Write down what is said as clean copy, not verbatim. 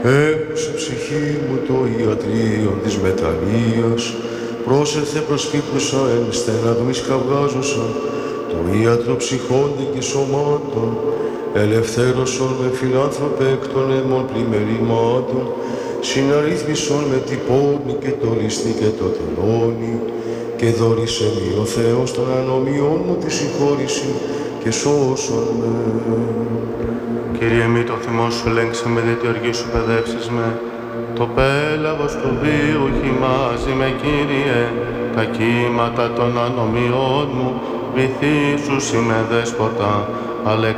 Έκουσε ψυχή μου το ιατρείο της μετανοίας, πρόσερθε προσφύπτουσα εν στεναγμής καυγάζουσα, το ιατρο ψυχόνται και σωμάτων, ελευθέρωσον με φιλάνθρωπε εκ των αιμών πλημελημάτων, συναρρύθμισον με την πόρνη και το ληστή και το τελώνει, και δώρισε μη ο Θεός των ανομιών μου τη συγχώρηση και σώσον με. Κύριε μη το θυμό σου ελέγξε με, δε τη οργή σου παιδεύσεις με. Το πέλαγος του βίου χυμάζει με, Κύριε, τα κύματα των ανομιών μου, βυθίσουσι με δέσποτα,